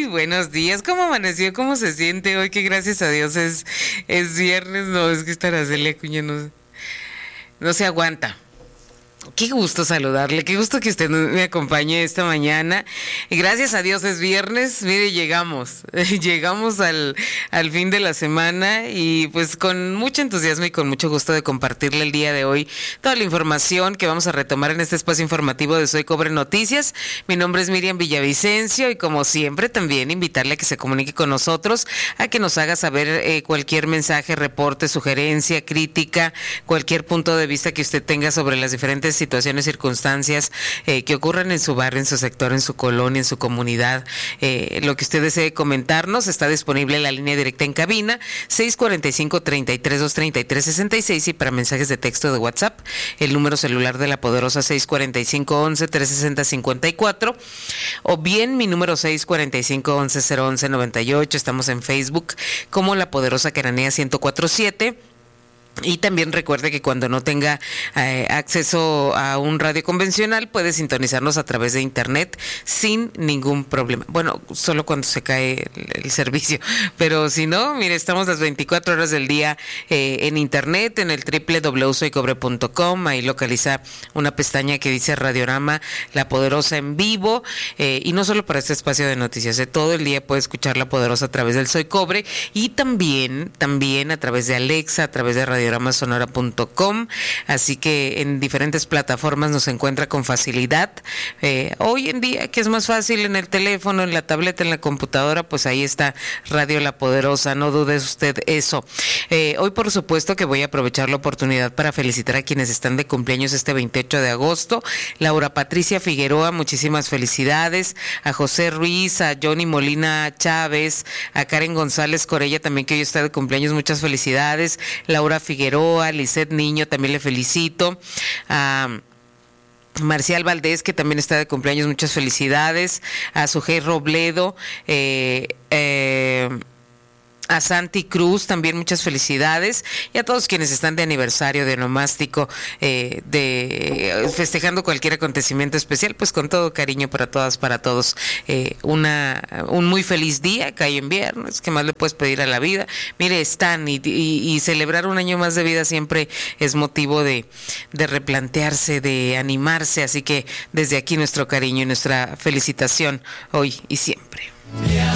Buenos días. ¿Cómo amaneció? ¿Cómo se siente hoy? Que gracias a Dios es viernes. No, es que esta Araceli Acuña no se aguanta. Qué gusto saludarle, qué gusto que usted me acompañe esta mañana. Y gracias a Dios es viernes, mire, llegamos al fin de la semana y pues con mucho entusiasmo y con mucho gusto de compartirle el día de hoy toda la información que vamos a retomar en este espacio informativo de Soy Cobre Noticias. Mi nombre es Miriam Villavicencio y como siempre también invitarle a que se comunique con nosotros, a que nos haga saber cualquier mensaje, reporte, sugerencia, crítica, cualquier punto de vista que usted tenga sobre las diferentes situaciones, circunstancias que ocurran en su barrio, en su sector, en su colonia, en su comunidad. Lo que usted desee comentarnos, está disponible en la línea directa en cabina 645-33-233-66 y para mensajes de texto de WhatsApp, el número celular de la poderosa 645-11-360-54 o bien mi número 645-11-011-98. Estamos en Facebook como La Poderosa Cananea 1047. Y también recuerde que cuando no tenga acceso a un radio convencional puede sintonizarnos a través de internet sin ningún problema. Bueno, solo cuando se cae el servicio, pero si no, mire, estamos las 24 horas del día en internet, en el www.soycobre.com. Ahí localiza una pestaña que dice Radiorama La Poderosa en vivo, y no solo para este espacio de noticias, todo el día puede escuchar La Poderosa a través del Soy Cobre y también a través de Alexa, a través de radioramasonora.com, así que en diferentes plataformas nos encuentra con facilidad. Hoy en día, que es más fácil en el teléfono, en la tableta, en la computadora, pues ahí está Radio La Poderosa, no dude usted eso. Hoy por supuesto que voy a aprovechar la oportunidad para felicitar a quienes están de cumpleaños este 28 de agosto. Laura Patricia Figueroa, muchísimas felicidades. A José Ruiz, a Johnny Molina Chávez, a Karen González Corella también, que hoy está de cumpleaños, muchas felicidades. Laura Figueroa, Lisette Niño, también le felicito. A Marcial Valdés, que también está de cumpleaños, muchas felicidades. A Sujei Robledo, a Santi Cruz, también muchas felicidades, y a todos quienes están de aniversario, de onomástico, festejando cualquier acontecimiento especial, pues con todo cariño para todas, para todos, un muy feliz día. Cae en viernes, ¿qué más le puedes pedir a la vida? Mire, están y celebrar un año más de vida siempre es motivo de replantearse, de animarse, así que desde aquí nuestro cariño y nuestra felicitación hoy y siempre.